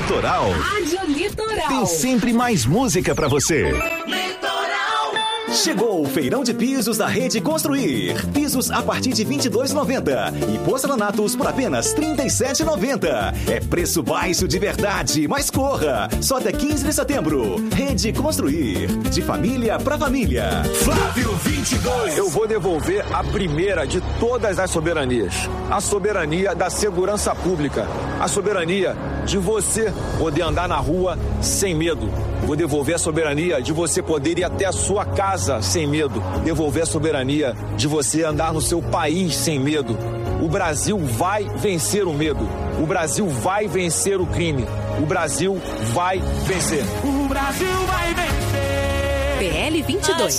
Litoral. Rádio Litoral. Tem sempre mais música pra você. Chegou o feirão de pisos da Rede Construir. Pisos a partir de R$ 22,90 e porcelanatos por apenas R$ 37,90. É preço baixo de verdade, mas corra! Só até 15 de setembro. Rede Construir. De família pra família. Flávio 22. Eu vou devolver a primeira de todas as soberanias. A soberania da segurança pública. A soberania de você poder andar na rua sem medo. Vou devolver a soberania de você poder ir até a sua casa sem medo. Devolver a soberania de você andar no seu país sem medo. O Brasil vai vencer o medo. O Brasil vai vencer o crime. O Brasil vai vencer. O Brasil vai vencer. PL 22.